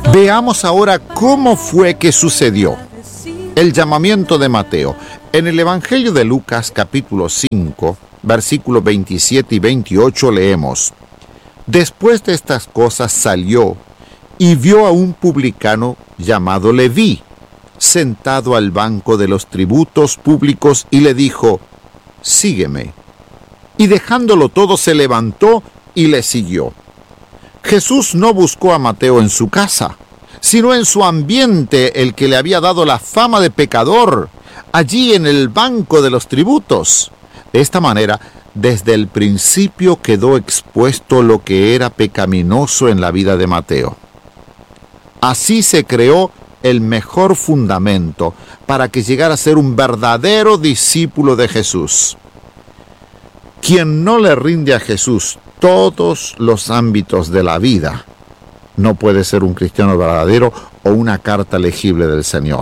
Veamos ahora cómo fue que sucedió el llamamiento de Mateo. En el Evangelio de Lucas, capítulo 5, versículos 27 y 28, leemos: Después de estas cosas salió y vio a un publicano llamado Leví, sentado al banco de los tributos públicos, y le dijo: Sígueme. Y dejándolo todo, se levantó y le siguió. Jesús no buscó a Mateo en su casa, sino en su ambiente, el que le había dado la fama de pecador, allí en el banco de los tributos. De esta manera, desde el principio quedó expuesto lo que era pecaminoso en la vida de Mateo. Así se creó el mejor fundamento para que llegara a ser un verdadero discípulo de Jesús. Quien no le rinde a Jesús todos los ámbitos de la vida, no puede ser un cristiano verdadero o una carta legible del Señor.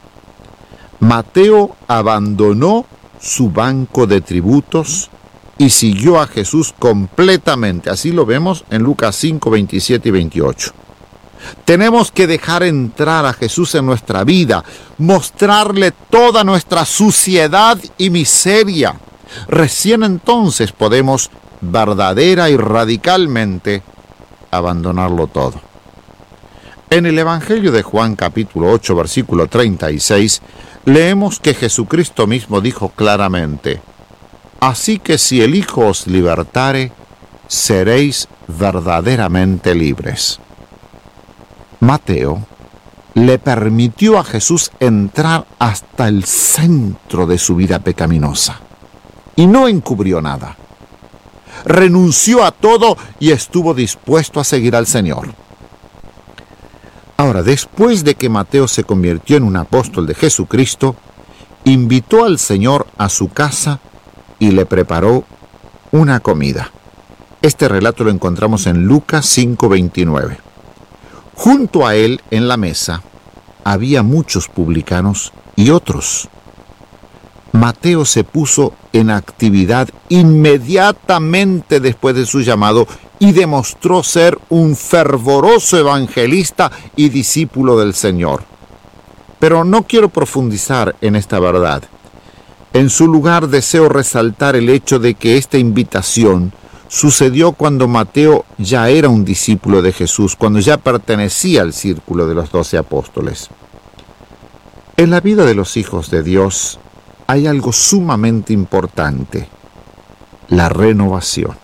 Mateo abandonó su banco de tributos y siguió a Jesús completamente. Así lo vemos en Lucas 5, 27 y 28. Tenemos que dejar entrar a Jesús en nuestra vida, mostrarle toda nuestra suciedad y miseria. Recién entonces podemos verdadera y radicalmente abandonarlo todo. En el Evangelio de Juan, capítulo 8, versículo 36, leemos que Jesucristo mismo dijo claramente: Así que si el Hijo os libertare, seréis verdaderamente libres. Mateo le permitió a Jesús entrar hasta el centro de su vida pecaminosa y no encubrió nada. Renunció a todo y estuvo dispuesto a seguir al Señor. Ahora, después de que Mateo se convirtió en un apóstol de Jesucristo, invitó al Señor a su casa y le preparó una comida. Este relato lo encontramos en Lucas 5:29. Junto a él, en la mesa, había muchos publicanos y otros. Mateo se puso en actividad inmediatamente después de su llamado y demostró ser un fervoroso evangelista y discípulo del Señor. Pero no quiero profundizar en esta verdad. En su lugar deseo resaltar el hecho de que esta invitación sucedió cuando Mateo ya era un discípulo de Jesús, cuando ya pertenecía al círculo de los 12 apóstoles. En la vida de los hijos de Dios hay algo sumamente importante: la renovación.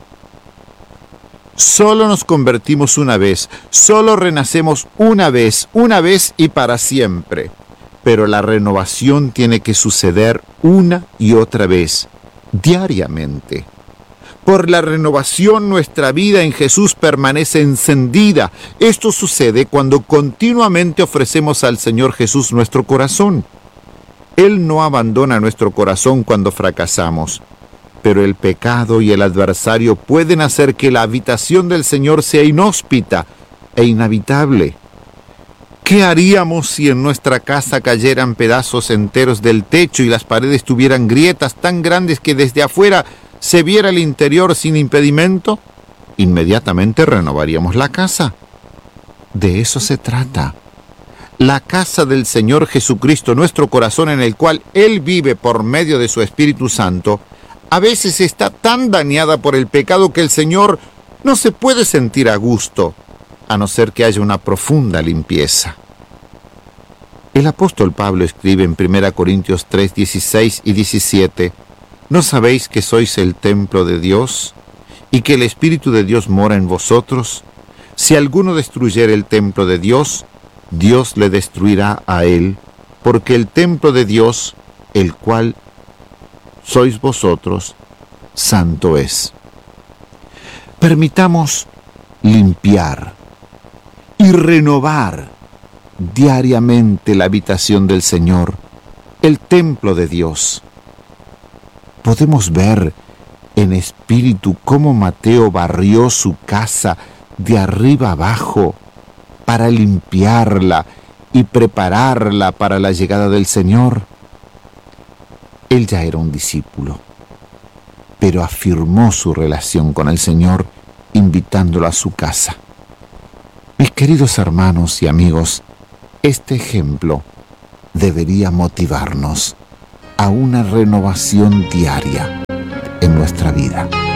Solo nos convertimos una vez, solo renacemos una vez y para siempre. Pero la renovación tiene que suceder una y otra vez, diariamente. Por la renovación nuestra vida en Jesús permanece encendida. Esto sucede cuando continuamente ofrecemos al Señor Jesús nuestro corazón. Él no abandona nuestro corazón cuando fracasamos, pero el pecado y el adversario pueden hacer que la habitación del Señor sea inhóspita e inhabitable. ¿Qué haríamos si en nuestra casa cayeran pedazos enteros del techo y las paredes tuvieran grietas tan grandes que desde afuera se viera el interior sin impedimento? Inmediatamente renovaríamos la casa. De eso se trata. La casa del Señor Jesucristo, nuestro corazón en el cual Él vive por medio de su Espíritu Santo, a veces está tan dañada por el pecado que el Señor no se puede sentir a gusto, a no ser que haya una profunda limpieza. El apóstol Pablo escribe en 1 Corintios 3, 16 y 17: ¿No sabéis que sois el templo de Dios y que el Espíritu de Dios mora en vosotros? Si alguno destruyere el templo de Dios, Dios le destruirá a él, porque el templo de Dios, el cual sois vosotros, santo es. Permitamos limpiar y renovar diariamente la habitación del Señor, el templo de Dios. Podemos ver en espíritu cómo Mateo barrió su casa de arriba abajo para limpiarla y prepararla para la llegada del Señor. Él ya era un discípulo, pero afirmó su relación con el Señor invitándolo a su casa. Mis queridos hermanos y amigos, este ejemplo debería motivarnos a una renovación diaria en nuestra vida.